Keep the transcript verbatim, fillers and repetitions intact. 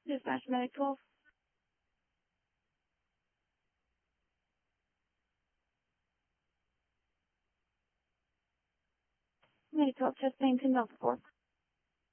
Dispatch Medic twelve. Medic twelve, chest pain, ten Delta four.